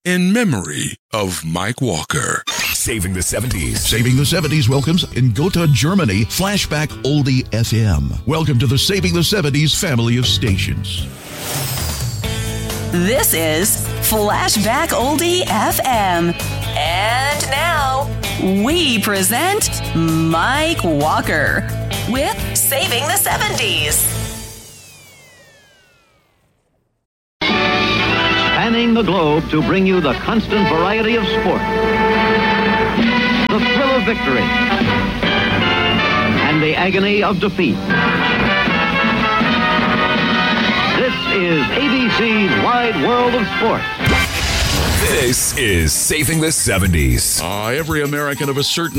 in memory of Mike Walker. Saving the 70s. Saving the 70s welcomes in Gotha, Germany, Flashback Oldie FM. Welcome to the Saving the 70s family of stations. This is Flashback Oldie FM. And now, we present Mike Walker with Saving the 70s. Spanning the globe to bring you the constant variety of sport, the thrill of victory, and the agony of defeat. This is ABC's Wide World of Sports. This is Saving the 70s. Every American of a certain